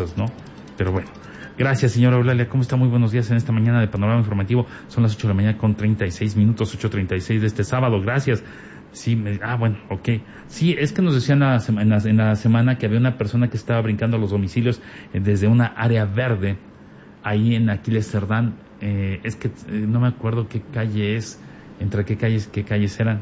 cosas, ¿no? Pero bueno. Gracias, señora Eulalia. ¿Cómo está? Muy buenos días en esta mañana de Panorama Informativo. Son las 8 de la mañana con 36 minutos, 8:36 de este sábado. Gracias. Sí, bueno, ok. Sí, es que nos decían en la semana que había una persona que estaba brincando a los domicilios desde una área verde, ahí en Aquiles Cerdán. Es que no me acuerdo qué calle es, entre qué calles eran,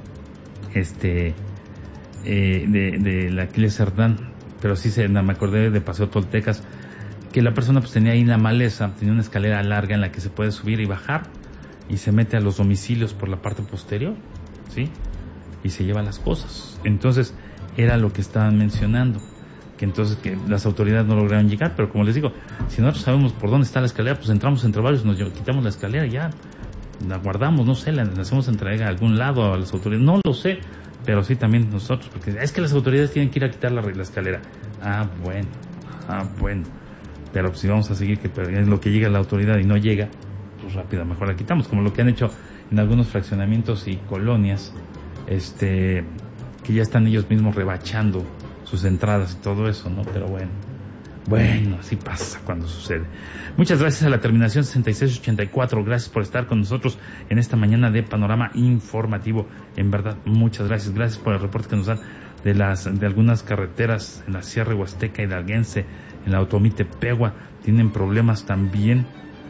de la Aquiles Cerdán, pero sí me acordé de Paseo Toltecas, que la persona pues tenía ahí la maleza, tenía una escalera larga en la que se puede subir y bajar, y se mete a los domicilios por la parte posterior, ¿sí? Y se lleva las cosas. Entonces, era lo que estaban mencionando, que entonces que las autoridades no lograron llegar, pero como les digo, si nosotros sabemos por dónde está la escalera, pues entramos entre varios, nos quitamos la escalera, ya la guardamos, no sé, la hacemos entrega a algún lado a las autoridades, no lo sé, pero sí también nosotros, porque es que las autoridades tienen que ir a quitar la escalera. Bueno. Pero pues, si vamos a seguir que es lo que llega a la autoridad y no llega, pues rápido, mejor la quitamos, como lo que han hecho en algunos fraccionamientos y colonias, que ya están ellos mismos rebachando sus entradas y todo eso, ¿no? Pero bueno, así pasa cuando sucede. Muchas gracias a la terminación 6684, gracias por estar con nosotros en esta mañana de Panorama Informativo. En verdad, muchas gracias por el reporte que nos dan de algunas carreteras en la Sierra Huasteca Hidalguense, en la Otomí-Tepehua, tienen problemas también,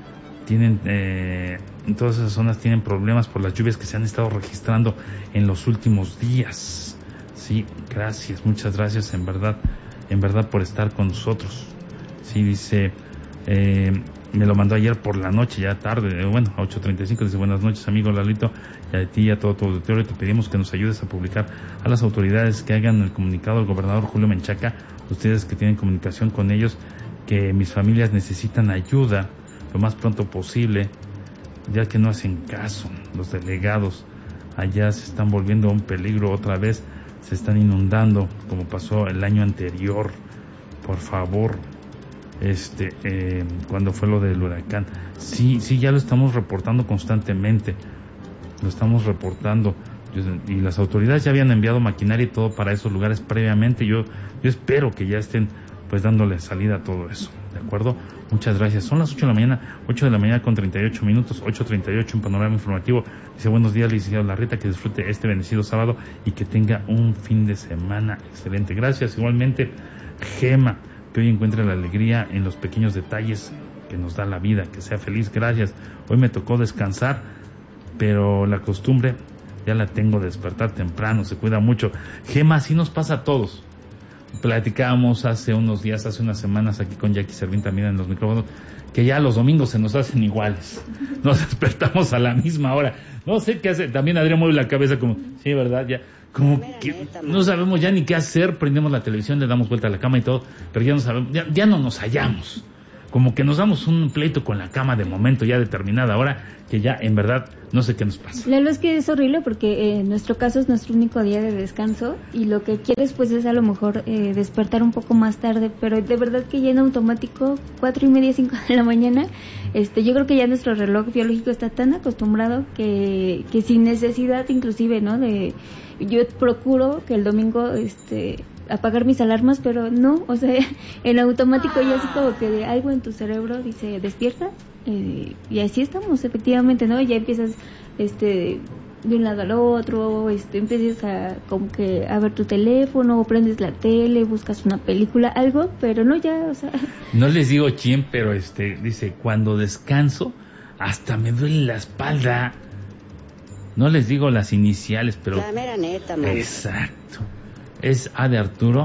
en todas esas zonas tienen problemas por las lluvias que se han estado registrando en los últimos días. Sí, muchas gracias en verdad por estar con nosotros. Sí, dice, me lo mandó ayer por la noche, ya tarde, a 8:35, dice, buenas noches amigo Lalito, y a ti y a todo tu auditorio te pedimos que nos ayudes a publicar a las autoridades que hagan el comunicado al gobernador Julio Menchaca, ustedes que tienen comunicación con ellos, que mis familias necesitan ayuda lo más pronto posible, ya que no hacen caso. Los delegados allá se están volviendo un peligro otra vez, se están inundando como pasó el año anterior. Por favor, cuando fue lo del huracán. Sí, ya lo estamos reportando constantemente, y las autoridades ya habían enviado maquinaria y todo para esos lugares previamente. Yo espero que ya estén pues dándole salida a todo eso, ¿de acuerdo? Muchas gracias. Son las 8 de la mañana con 38 minutos, 8:38 en Panorama Informativo. Dice, buenos días, licenciado Larreta, que disfrute este bendecido sábado y que tenga un fin de semana excelente. Gracias, igualmente, Gema, que hoy encuentre la alegría en los pequeños detalles que nos da la vida, que sea feliz. Gracias. Hoy me tocó descansar, pero la costumbre ya la tengo de despertar temprano, se cuida mucho. Gema, así nos pasa a todos. Platicábamos hace unos días, hace unas semanas aquí con Jackie Servín también en los micrófonos, que ya los domingos se nos hacen iguales. Nos despertamos a la misma hora. No sé qué hacer. También Adrián mueve la cabeza como, sí, ¿verdad? Ya, como que no sabemos ya ni qué hacer. Prendemos la televisión, le damos vuelta a la cama y todo, pero ya no sabemos, ya no nos hallamos. Como que nos damos un pleito con la cama de momento ya determinada hora, que ya en verdad no sé qué nos pasa. La verdad es que es horrible porque en nuestro caso es nuestro único día de descanso y lo que quieres pues es a lo mejor despertar un poco más tarde, pero de verdad que ya en automático 4:30, 5 de la mañana, yo creo que ya nuestro reloj biológico está tan acostumbrado que sin necesidad inclusive, ¿no? Yo procuro que el domingo apagar mis alarmas, pero no, o sea, en automático ya así como que algo en tu cerebro dice despierta, y así estamos efectivamente, ¿no? Ya empiezas de un lado al otro, empiezas a como que a ver tu teléfono, o prendes la tele, buscas una película, algo, pero no, ya, o sea. No les digo quién, pero dice, cuando descanso hasta me duele la espalda. No les digo las iniciales, pero la mera neta, man. Exacto. Es A de Arturo,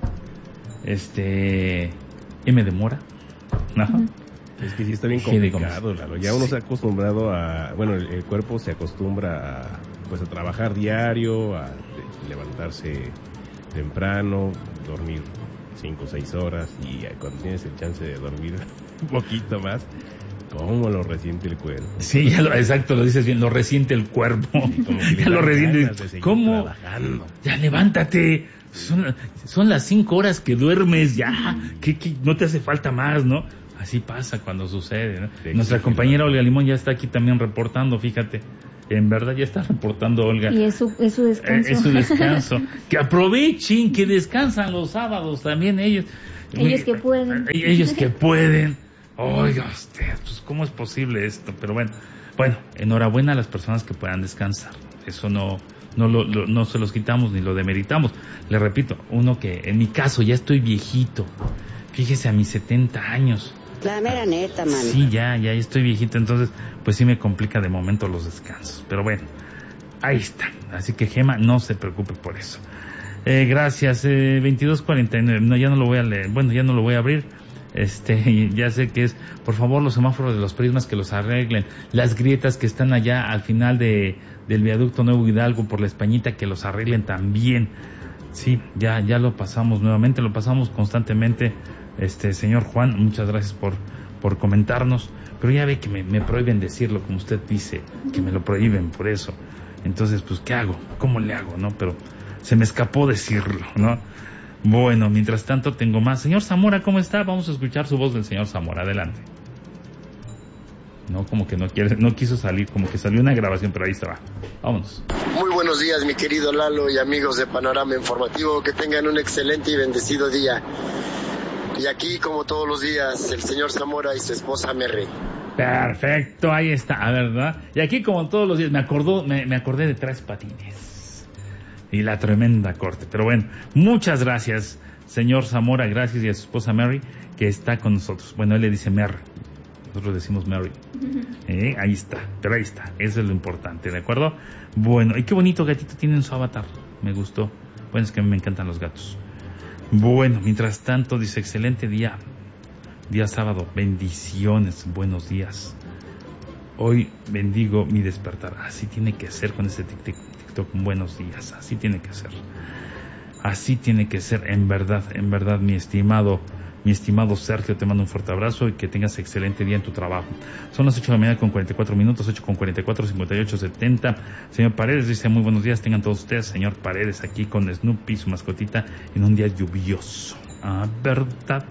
M de Mora. Ajá. Es que sí está bien complicado, Lalo. Ya uno se ha acostumbrado el cuerpo se acostumbra a trabajar diario, a levantarse temprano, dormir 5 o 6 horas, y cuando tienes el chance de dormir un poquito más, ¿cómo lo resiente el cuerpo? Sí, exacto, lo dices bien, lo resiente el cuerpo. Ya lo resiente. ¿Cómo? Trabajando. Ya levántate. Son las 5 horas que duermes, ya. ¿Qué no te hace falta más, ¿no? Así pasa cuando sucede, ¿no? Nuestra compañera Olga Limón ya está aquí también reportando, fíjate. En verdad ya está reportando Olga. Y es su descanso. Es su descanso. Que aprovechen, que descansan los sábados también ellos. Ellos que pueden. Ellos que pueden. Oiga usted, pues ¿cómo es posible esto? Pero bueno, enhorabuena a las personas que puedan descansar. Eso no se los quitamos ni lo demeritamos. Le repito, uno que en mi caso ya estoy viejito. Fíjese, a mis 70 años. La mera neta, man. Sí, ya estoy viejito, entonces pues sí me complica de momento los descansos. Pero bueno, ahí está. Así que Gema, no se preocupe por eso. Gracias, 2249. No, ya no lo voy a leer. Bueno, ya no lo voy a abrir. Ya sé que es, por favor, los semáforos de los prismas que los arreglen, las grietas que están allá al final del viaducto Nuevo Hidalgo por la Españita, que los arreglen también. Sí, ya lo pasamos nuevamente, lo pasamos constantemente. Señor Juan, muchas gracias por comentarnos, pero ya ve que me prohíben decirlo, como usted dice, que me lo prohíben por eso. Entonces, pues, ¿qué hago? ¿Cómo le hago, no? Pero se me escapó decirlo, ¿no? Bueno, mientras tanto tengo más. Señor Zamora, ¿cómo está? Vamos a escuchar su voz del señor Zamora. Adelante. No, como que no quiso salir, como que salió una grabación, pero ahí estaba. Vámonos. Muy buenos días, mi querido Lalo y amigos de Panorama Informativo. Que tengan un excelente y bendecido día. Y aquí, como todos los días, el señor Zamora y su esposa Merry. Perfecto, ahí está, ¿verdad? Y aquí, como todos los días, me acordé de Tres Patines y la tremenda corte. Pero bueno, muchas gracias, señor Zamora, gracias, y a su esposa Mary, que está con nosotros. Bueno, él le dice Mary, nosotros decimos Mary. Ahí está, pero ahí está, eso es lo importante, ¿de acuerdo? Bueno, y qué bonito gatito tiene en su avatar, me gustó. Bueno, es que a mí me encantan los gatos. Bueno, mientras tanto, dice, excelente día sábado, bendiciones, buenos días. Hoy bendigo mi despertar. Así tiene que ser con este TikTok, buenos días, así tiene que ser. Así tiene que ser, en verdad, mi estimado Sergio, te mando un fuerte abrazo y que tengas excelente día en tu trabajo. Son las 8 de la mañana con 44 minutos, 8 con 44, 58, 70. Señor Paredes dice, muy buenos días, tengan todos ustedes. Señor Paredes, aquí con Snoopy, su mascotita, en un día lluvioso. ¿Verdad?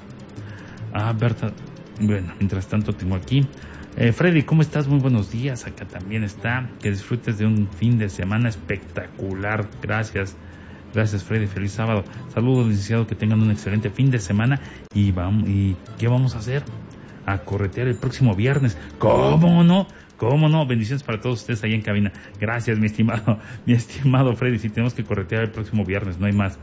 Bueno, mientras tanto tengo aquí Freddy, ¿cómo estás? Muy buenos días, acá también está. Que disfrutes de un fin de semana espectacular. Gracias Freddy, feliz sábado. Saludos, licenciado, que tengan un excelente fin de semana. ¿Y qué vamos a hacer? A corretear el próximo viernes. ¿Cómo no? Bendiciones para todos ustedes ahí en cabina. Gracias, mi estimado Freddy. Sí, tenemos que corretear el próximo viernes, no hay más.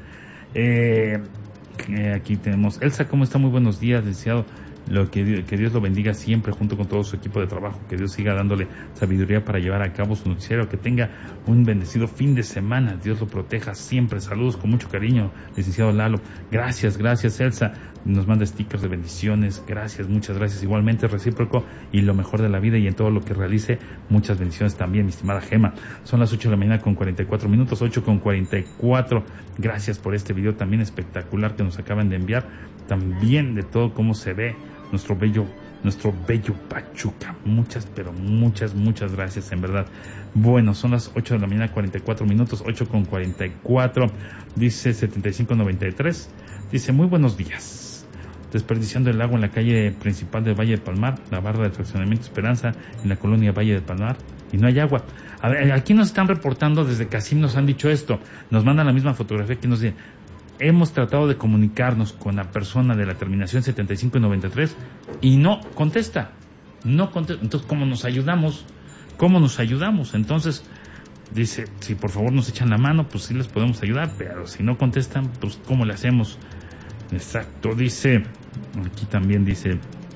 Aquí tenemos Elsa, ¿cómo está? Muy buenos días, licenciado. Que Dios lo bendiga siempre junto con todo su equipo de trabajo, que Dios siga dándole sabiduría para llevar a cabo su noticiero, que tenga un bendecido fin de semana, Dios lo proteja siempre. Saludos con mucho cariño, licenciado Lalo. Gracias Elsa, nos manda stickers de bendiciones, muchas gracias, igualmente recíproco, y lo mejor de la vida y en todo lo que realice, muchas bendiciones también, mi estimada Gema. Son las 8 de la mañana con 44 minutos, 8 con 44, gracias por este video también espectacular que nos acaban de enviar, también de todo cómo se ve nuestro bello Pachuca. Muchas gracias, en verdad. Bueno, son las 8 de la mañana, 44 minutos, 8 con 44. Dice 7593. Dice, muy buenos días. Desperdiciando el agua en la calle principal del Valle de Palmar, la barra de fraccionamiento Esperanza, en la colonia Valle de Palmar, y no hay agua. A ver, aquí nos están reportando, desde Casim nos han dicho esto. Nos mandan la misma fotografía que nos dice, hemos tratado de comunicarnos con la persona de la terminación 7593 y no contesta. Entonces, ¿cómo nos ayudamos? Entonces, dice, si por favor nos echan la mano, pues sí les podemos ayudar, pero si no contestan, pues ¿cómo le hacemos? Exacto, dice, aquí también dice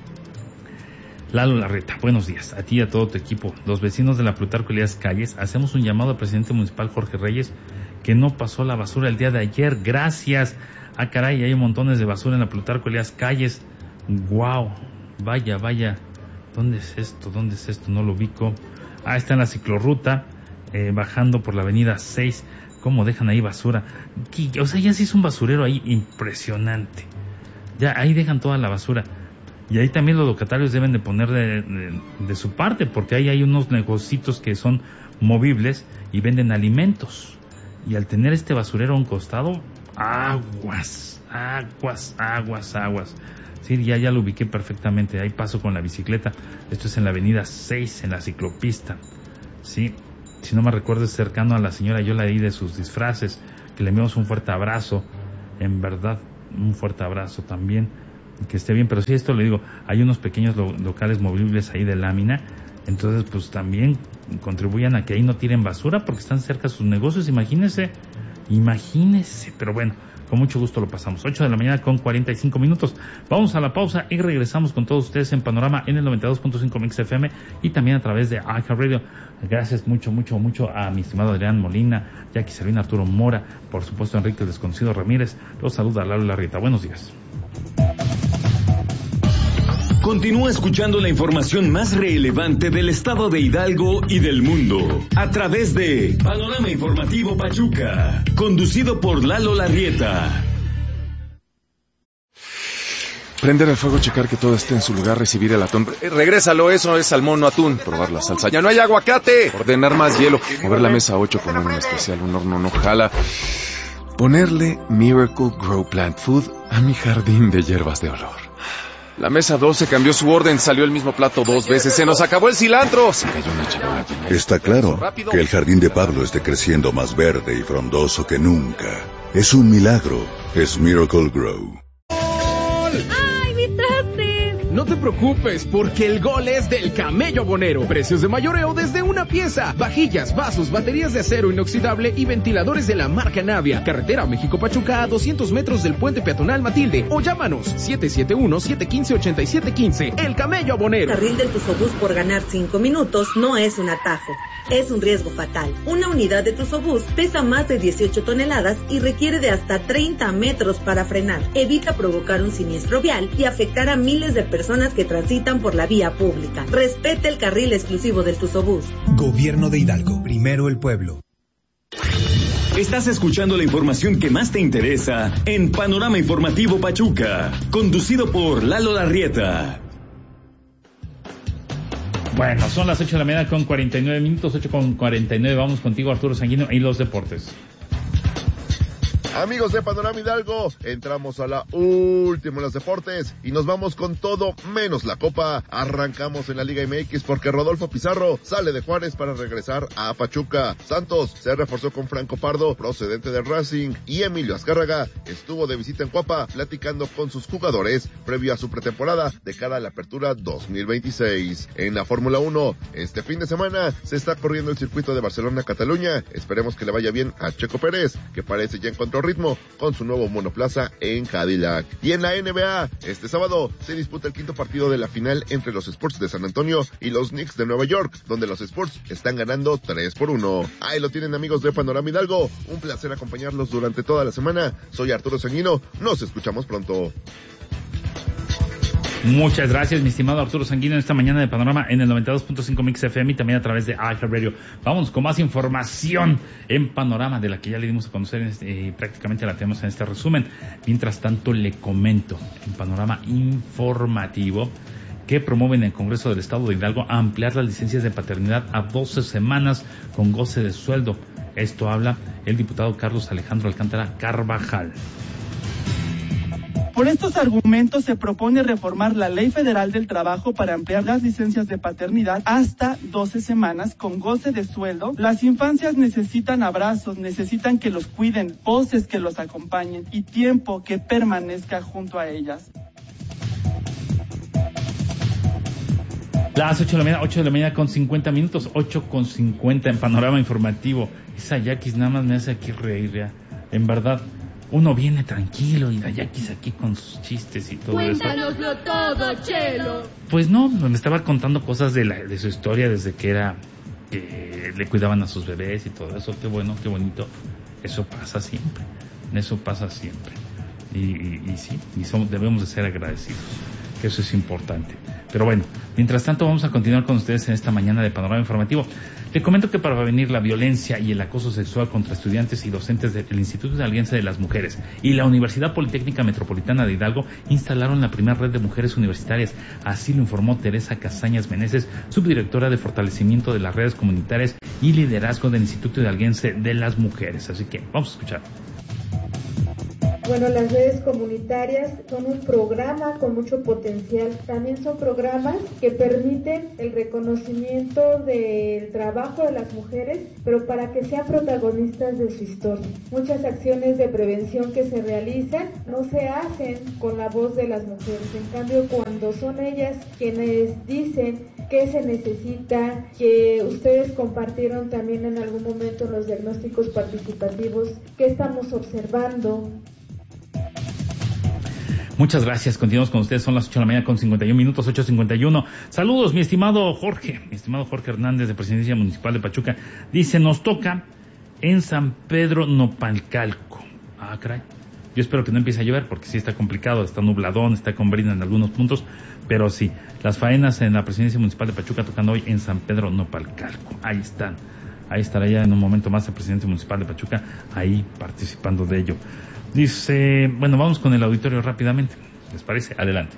Lalo Larreta, buenos días, a ti y a todo tu equipo. Los vecinos de la Plutarco Elías Calles, hacemos un llamado al presidente municipal Jorge Reyes, que no pasó la basura el día de ayer. Gracias. Caray, hay montones de basura en la Plutarco Elías Calles. Wow, vaya. ¿Dónde es esto? No lo ubico. Está en la ciclorruta, bajando por la avenida 6. ¿Cómo dejan ahí basura? O sea, ya se hizo un basurero ahí impresionante. Ya ahí dejan toda la basura. Y ahí también los locatarios deben de poner de su parte, porque ahí hay unos negocios que son movibles y venden alimentos. Y al tener este basurero a un costado, aguas. Sí, ya lo ubiqué perfectamente. Ahí paso con la bicicleta. Esto es en la avenida 6, en la ciclopista. Sí, si no me recuerdo, es cercano a la señora Yola ahí de sus disfraces, que le enviamos un fuerte abrazo. En verdad, un fuerte abrazo también, que esté bien. Pero sí, esto le digo, hay unos pequeños locales movibles ahí de lámina, entonces pues también contribuyan a que ahí no tiren basura porque están cerca de sus negocios, imagínense, pero bueno, con mucho gusto lo pasamos. 8 de la mañana con 45 minutos. Vamos a la pausa y regresamos con todos ustedes en Panorama en el 92.5 Mix FM y también a través de iHeartRadio. Gracias mucho a mi estimado Adrián Molina, Jackie Sabina, Arturo Mora, por supuesto Enrique el Desconocido Ramírez. Los saluda Lalo Larrieta. Buenos días. Continúa escuchando la información más relevante del estado de Hidalgo y del mundo a través de Panorama Informativo Pachuca, conducido por Lalo Larrieta. Prender el fuego, checar que todo esté en su lugar, recibir el atún. Regrésalo, eso es salmón, no atún. Probar la salsa. ¡Ya no hay aguacate! Ordenar más hielo. Mover la mesa 8, poner un especial, un horno no jala. Ponerle Miracle Grow Plant Food a mi jardín de hierbas de olor. La mesa 12 cambió su orden, salió el mismo plato 2 veces, se nos acabó el cilantro. Se cayó una charola. Está claro que el jardín de Pablo esté creciendo más verde y frondoso que nunca. Es un milagro, es Miracle Grow. ¡Ay, mi tate! No te preocupes, porque el gol es del Camello Abonero. Precios de mayoreo desde una pieza. Vajillas, vasos, baterías de acero inoxidable y ventiladores de la marca Navia. Carretera México-Pachuca a 200 metros del puente peatonal Matilde. O llámanos 771-715-8715. El Camello Abonero. Carril del Tusobús por ganar 5 minutos no es un atajo. Es un riesgo fatal. Una unidad de Tusobús pesa más de 18 toneladas y requiere de hasta 30 metros para frenar. Evita provocar un siniestro vial y afectar a miles de personas que transitan por la vía pública. Respete el carril exclusivo del Tusobús. Gobierno de Hidalgo. Primero el pueblo. Estás escuchando la información que más te interesa en Panorama Informativo Pachuca, conducido por Lalo Larrieta. Bueno, son las 8 de la mañana con 49 minutos, 8 con 49. Vamos contigo, Arturo Sanguino, y los deportes. Amigos de Panorama Hidalgo, entramos a la última en los deportes y nos vamos con todo menos la Copa. Arrancamos en la Liga MX porque Rodolfo Pizarro sale de Juárez para regresar a Pachuca. Santos se reforzó con Franco Pardo, procedente de Racing, y Emilio Azcárraga estuvo de visita en Cuapa platicando con sus jugadores previo a su pretemporada de cara a la apertura 2026. En la Fórmula 1, este fin de semana se está corriendo el circuito de Barcelona-Cataluña. Esperemos que le vaya bien a Checo Pérez, que parece ya encontró ritmo con su nuevo monoplaza en Cadillac. Y en la NBA, este sábado se disputa el quinto partido de la final entre los Spurs de San Antonio y los Knicks de Nueva York, donde los Spurs están ganando 3-1. Ahí lo tienen, amigos de Panorama Hidalgo. Un placer acompañarlos durante toda la semana. Soy Arturo Sanguino. Nos escuchamos pronto. Muchas gracias, mi estimado Arturo Sanguino, en esta mañana de Panorama en el 92.5 Mix FM y también a través de iHeartRadio. Vamos con más información en Panorama, de la que ya le dimos a conocer prácticamente la tenemos en este resumen. Mientras tanto, le comento en Panorama Informativo que promueven en el Congreso del Estado de Hidalgo a ampliar las licencias de paternidad a 12 semanas con goce de sueldo. Esto habla el diputado Carlos Alejandro Alcántara Carvajal. Por estos argumentos se propone reformar la Ley Federal del Trabajo para ampliar las licencias de paternidad hasta 12 semanas con goce de sueldo. Las infancias necesitan abrazos, necesitan que los cuiden, voces que los acompañen y tiempo que permanezca junto a ellas. Las 8 de la mañana con 50 minutos, 8 con 50 en Panorama Informativo. Esa Yaquis nada más me hace aquí reír ya, en verdad. Uno viene tranquilo y la Yaquis aquí con sus chistes y todo eso. Cuéntanoslo todo, Chelo. Pues no, me estaba contando cosas de su historia desde que le cuidaban a sus bebés y todo eso. Qué bueno, qué bonito. Eso pasa siempre. Y sí, debemos de ser agradecidos, que eso es importante. Pero bueno, mientras tanto vamos a continuar con ustedes en esta mañana de Panorama Informativo. Le comento que para prevenir la violencia y el acoso sexual contra estudiantes y docentes del Instituto de Alianza de las Mujeres y la Universidad Politécnica Metropolitana de Hidalgo instalaron la primera red de mujeres universitarias. Así lo informó Teresa Casañas Meneses, subdirectora de fortalecimiento de las redes comunitarias y liderazgo del Instituto de Alianza de las Mujeres. Así que vamos a escuchar. Bueno, las redes comunitarias son un programa con mucho potencial. También son programas que permiten el reconocimiento del trabajo de las mujeres, pero para que sean protagonistas de su historia. Muchas acciones de prevención que se realizan no se hacen con la voz de las mujeres. En cambio, cuando son ellas quienes dicen qué se necesita, que ustedes compartieron también en algún momento los diagnósticos participativos, qué estamos observando. Muchas gracias, continuamos con ustedes, son las 8 de la mañana con 51 minutos, 8:51. Saludos, mi estimado Jorge Hernández de Presidencia Municipal de Pachuca. Dice, nos toca en San Pedro Nopalcalco. Ah, caray. Yo espero que no empiece a llover porque sí está complicado, está nubladón, está con brina en algunos puntos, pero sí, las faenas en la Presidencia Municipal de Pachuca tocando hoy en San Pedro Nopalcalco. Ahí están. Ahí estará ya en un momento más el presidente municipal de Pachuca, ahí participando de ello. Dice, bueno, vamos con el auditorio rápidamente. ¿Les parece? Adelante.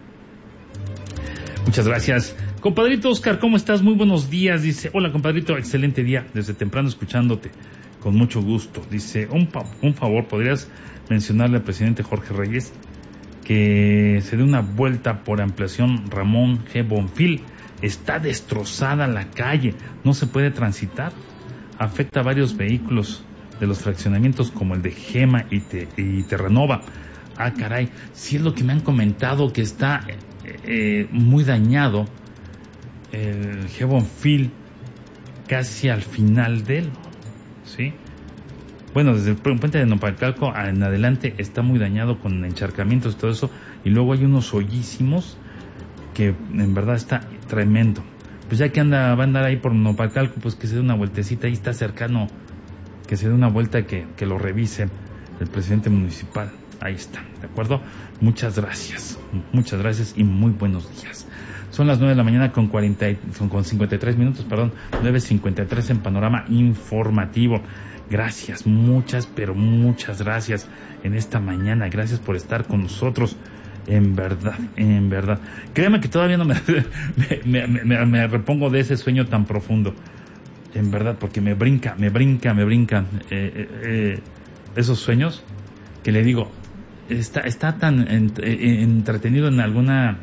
Muchas gracias. Compadrito Oscar, ¿cómo estás? Muy buenos días. Dice, hola compadrito, excelente día. Desde temprano escuchándote, con mucho gusto. Dice, un favor, ¿podrías mencionarle al presidente Jorge Reyes que se dé una vuelta por ampliación Ramón G. Bonfil? Está destrozada la calle, no se puede transitar. Afecta a varios vehículos de los fraccionamientos como el de Gema y Terranova. Ah, caray, sí es lo que me han comentado, que está muy dañado el G. Bonfil casi al final de él, ¿sí? Bueno, desde el puente de Nopalcalco en adelante está muy dañado con encharcamientos y todo eso, y luego hay unos hoyísimos que en verdad está tremendo. Pues ya que va a andar ahí por Nopalcalco, pues que se dé una vueltecita, ahí está cercano, que se dé una vuelta, que lo revise el presidente municipal. Ahí está, ¿de acuerdo? Muchas gracias y muy buenos días. Son las 9 de la mañana con 53 minutos, 9:53 en Panorama Informativo. Gracias, muchas gracias en esta mañana. Gracias por estar con nosotros. En verdad. Créeme que todavía no me repongo de ese sueño tan profundo. En verdad, porque me brincan esos sueños que le digo, está tan entretenido en alguna...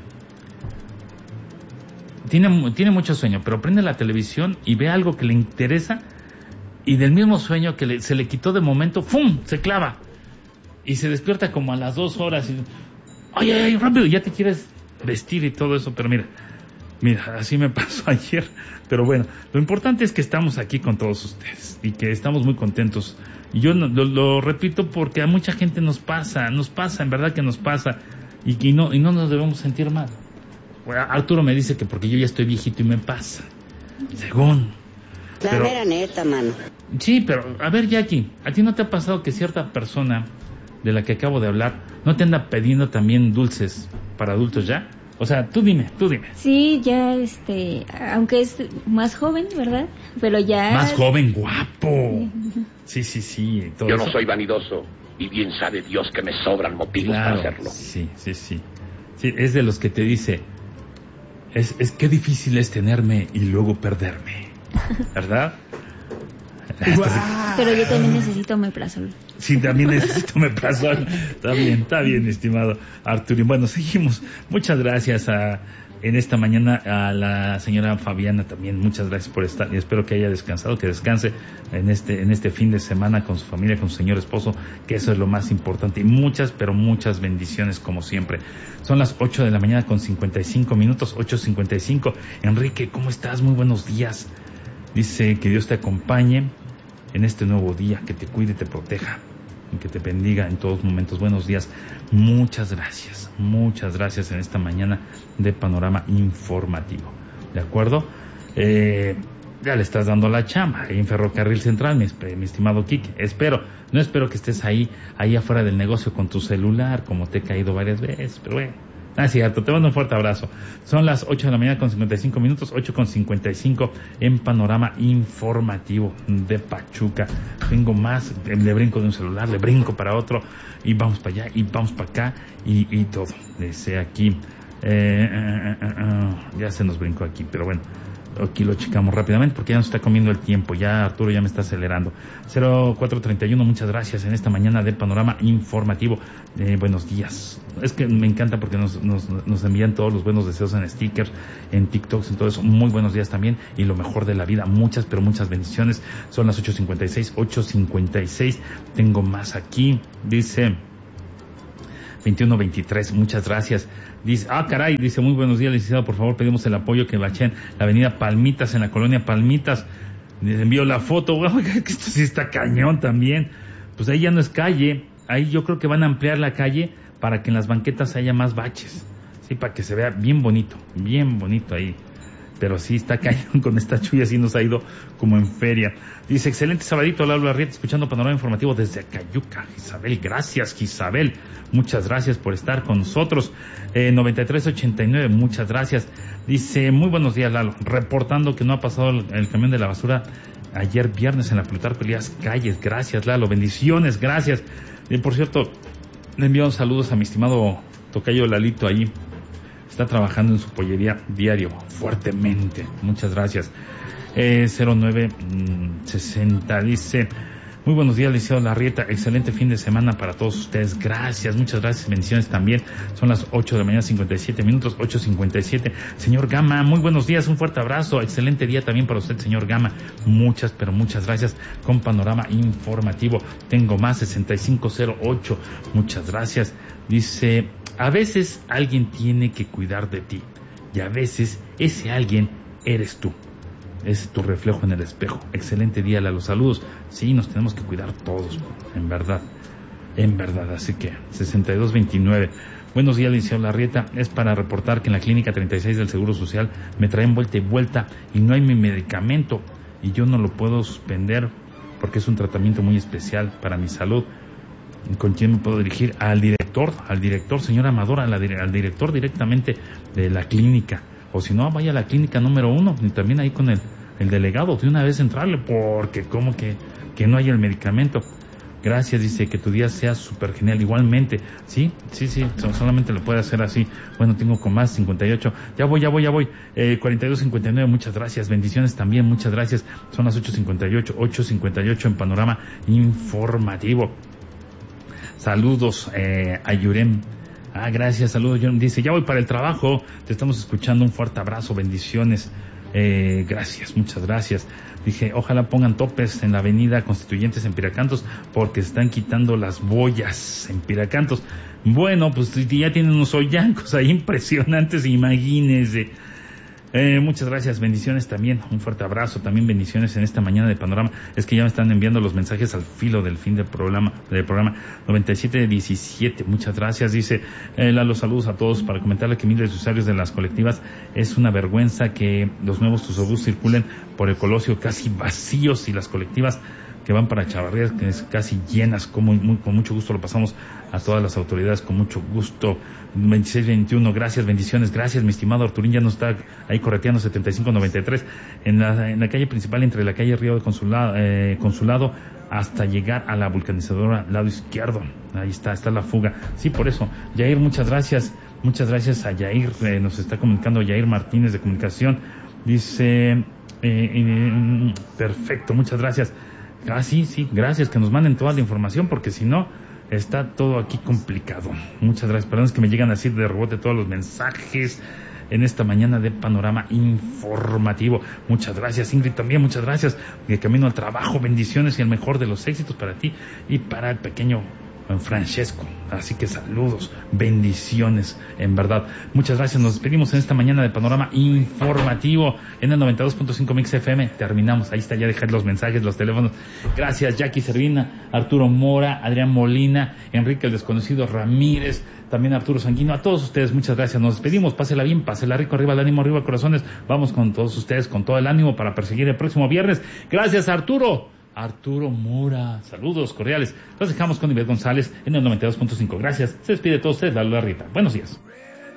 Tiene mucho sueño, pero prende la televisión y ve algo que le interesa, y del mismo sueño que se le quitó de momento, ¡fum!, se clava y se despierta como a las 2 horas y... ¡Ay, rápido! Ya te quieres vestir y todo eso, pero mira, así me pasó ayer. Pero bueno, lo importante es que estamos aquí con todos ustedes y que estamos muy contentos. Y yo lo repito porque a mucha gente nos pasa, en verdad que nos pasa, y no nos debemos sentir mal. Bueno, Arturo me dice que porque yo ya estoy viejito y me pasa, según. La mera neta, mano. Sí, pero a ver, Jackie, ¿a ti no te ha pasado que cierta persona de la que acabo de hablar no te anda pidiendo también dulces para adultos ya? O sea, tú dime. Sí, ya, aunque es más joven, ¿verdad? Pero ya... Más joven, guapo. Sí. Yo no soy vanidoso, y bien sabe Dios que me sobran motivos para hacerlo. Sí. Sí, es de los que te dice, es que difícil es tenerme y luego perderme, ¿verdad? Pero yo también necesito omeprazol. Sí, también necesito omeprazol. Está bien, estimado Arturo. Bueno, seguimos. Muchas gracias en esta mañana a la señora Fabiana también. Muchas gracias por estar, y espero que haya descansado, que descanse en este fin de semana con su familia, con su señor esposo, que eso es lo más importante. Y muchas bendiciones como siempre. Son las 8 de la mañana con 55 minutos, 8:55. Enrique, ¿cómo estás? Muy buenos días. Dice que Dios te acompañe en este nuevo día, que te cuide y te proteja, y que te bendiga en todos momentos. Buenos días. Muchas gracias en esta mañana de Panorama Informativo. ¿De acuerdo? Ya le estás dando la chamba ahí en Ferrocarril Central, mi estimado Quique. No espero que estés ahí afuera del negocio con tu celular, como te he caído varias veces, pero bueno. Cierto, te mando un fuerte abrazo. Son las 8 de la mañana con 55 minutos, 8:55 en Panorama Informativo de Pachuca. Tengo más, le brinco de un celular, le brinco para otro, y vamos para allá, y vamos para acá, y todo. Desde aquí, ya se nos brincó aquí, pero bueno, Aquí lo checamos rápidamente porque ya nos está comiendo el tiempo. Ya Arturo ya me está acelerando. 0431, muchas gracias en esta mañana de Panorama Informativo. Buenos días. Es que me encanta porque nos envían todos los buenos deseos en stickers, en TikToks, en todo eso. Muy buenos días también y lo mejor de la vida. Muchas, pero muchas bendiciones. Son las 8:56. Tengo más aquí. Dice 2123, muchas gracias. Dice, caray, dice, muy buenos días, licenciado, por favor pedimos el apoyo que bachen la avenida Palmitas, en la colonia Palmitas. Les envío la foto, esto sí está cañón también. Pues ahí ya no es calle, ahí yo creo que van a ampliar la calle para que en las banquetas haya más baches, sí, para que se vea bien bonito ahí. Pero sí está cañón con esta lluvia, así nos ha ido como en feria. Dice, excelente sabadito, Lalo Arrieta, escuchando Panorama Informativo desde Acayuca. Isabel, gracias, Isabel. Muchas gracias por estar con nosotros. 9389, muchas gracias. Dice, muy buenos días, Lalo. Reportando que no ha pasado el camión de la basura ayer viernes en la Plutarco Elías Calles. Gracias, Lalo. Bendiciones, gracias. Por cierto, le envío saludos a mi estimado tocayo Lalito ahí. Está trabajando en su pollería diario, fuertemente. Muchas gracias. 0960 dice, muy buenos días, licenciado Larrieta. Excelente fin de semana para todos ustedes. Gracias, muchas gracias. Bendiciones también. Son las 8 de la mañana, 57 minutos, 8:57. Señor Gama, muy buenos días. Un fuerte abrazo. Excelente día también para usted, señor Gama. Muchas, pero muchas gracias. Con Panorama Informativo. Tengo más, 6508. Muchas gracias. Dice, a veces alguien tiene que cuidar de ti y a veces ese alguien eres tú. Es tu reflejo en el espejo. Excelente día, Lalo. Saludos. Sí, nos tenemos que cuidar todos, en verdad. Así que 6229. Buenos días, licenciado Larrieta. Es para reportar que en la clínica 36 del Seguro Social me traen vuelta y vuelta y no hay mi medicamento y yo no lo puedo suspender porque es un tratamiento muy especial para mi salud. ¿Con quién me puedo dirigir? Al director, señor Amador, al director directamente de la clínica. O si no, vaya a la clínica número 1 y también ahí con el delegado, de una vez entrarle, porque como que no hay el medicamento. Gracias, dice, que tu día sea súper genial. Igualmente, sí, solamente lo puede hacer así. Bueno, tengo con más, 58. Ya voy. 4259, muchas gracias. Bendiciones también, muchas gracias. Son las 8:58 en Panorama Informativo. Saludos a Yurem. Gracias, saludos. Dice, ya voy para el trabajo, te estamos escuchando, un fuerte abrazo, bendiciones. Gracias, muchas gracias. Dije, ojalá pongan topes en la avenida Constituyentes en Piracantos, porque están quitando las boyas en Piracantos. Bueno, pues ya tienen unos hoyancos ahí impresionantes, imagínense. Muchas gracias, bendiciones también, un fuerte abrazo, también bendiciones en esta mañana de Panorama. Es que ya me están enviando los mensajes al filo del fin del programa 9717, muchas gracias. Dice, los saludos a todos para comentarle que miles de usuarios de las colectivas, es una vergüenza que los nuevos autobuses circulen por el Colosio casi vacíos y las colectivas que van para Chavarrías, que es casi llenas, con mucho gusto lo pasamos a todas las autoridades, con mucho gusto. 2621, gracias, bendiciones, gracias, mi estimado Arturín, ya no está ahí correteando. 7593, en la calle principal, entre la calle Río de Consulado hasta llegar a la vulcanizadora, lado izquierdo, ahí está la fuga. Sí, por eso, Yair, muchas gracias a Yair, nos está comunicando Yair Martínez de Comunicación, dice, perfecto, muchas gracias. Sí, gracias, que nos manden toda la información, porque si no, está todo aquí complicado. Muchas gracias, perdón, es que me llegan así de rebote todos los mensajes en esta mañana de Panorama Informativo. Muchas gracias, Ingrid, también muchas gracias. De camino al trabajo, bendiciones y el mejor de los éxitos para ti y para el pequeño Francesco. Así que saludos, bendiciones, en verdad. Muchas gracias, nos despedimos en esta mañana de Panorama Informativo en el 92.5 Mix FM. Terminamos, ahí está, ya dejé los mensajes, los teléfonos. Gracias, Jackie Servina, Arturo Mora, Adrián Molina, Enrique el Desconocido Ramírez, también Arturo Sanguino, a todos ustedes, muchas gracias. Nos despedimos, pásela bien, pásela rico, arriba el ánimo, arriba corazones. Vamos con todos ustedes, con todo el ánimo para perseguir el próximo viernes. Gracias, Arturo Mora, saludos cordiales. Los dejamos con Ivette González en el 92.5. Gracias, se despide de todos ustedes, Lalo Larrieta. Buenos días.